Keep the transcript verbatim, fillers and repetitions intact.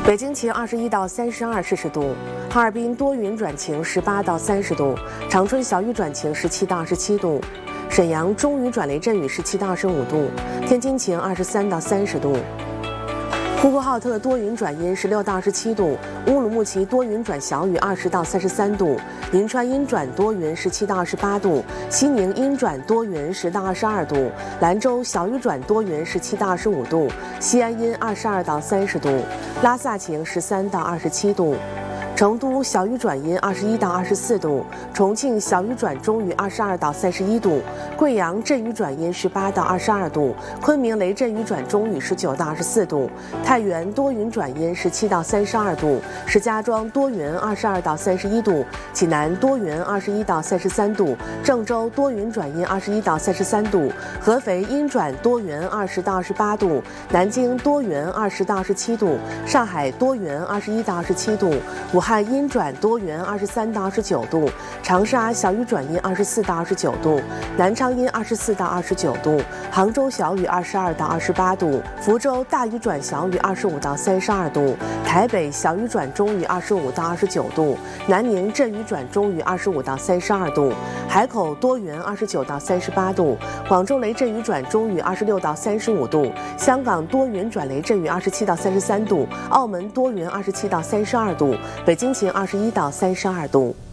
北京晴二十一到三十二摄氏度，哈尔滨多云转晴十八到三十度，长春小雨转晴十七到二十七度，沈阳中雨转雷阵雨十七到二十五度，天津晴二十三到三十度。 呼和浩特多云转阴，十六到二十七度；乌鲁木齐多云转小雨，二十到三十三度；银川阴转多云，十七到二十八度；西宁阴转多云，十到二十二度；兰州小雨转多云，十七到二十五度；西安阴，二十二到三十度；拉萨晴，十三到二十七度。 成都小雨转阴，二十一到二十四度；重庆小雨转中雨，二十二到三十一度；贵阳阵雨转阴，十八到二十二度；昆明雷阵雨转中雨，十九到二十四度；太原多云转阴，十七到三十二度；石家庄多云，二十二到三十一度；济南多云，二十一到三十三度；郑州多云转阴，二十一到三十三度；合肥阴转多云，二十到二十八度；南京多云，二十到二十七度；上海多云，二十一到二十七度；武汉 武汉阴转多云，二十三到二十九度；长沙小雨转阴，二十四到二十九度；南昌阴，二十四到二十九度；杭州小雨，二十二到二十八度；福州大雨转小雨，二十五到三十二度；台北小雨转中雨，二十五到二十九度；南宁阵雨转中雨，二十五到三十二度；海口多云，二十九到三十八度；广州雷阵雨转中雨，二十六到三十五度；香港多云转雷阵雨，二十七到三十三度；澳门多云，二十七到三十二度。 北京晴二十一到三十二度。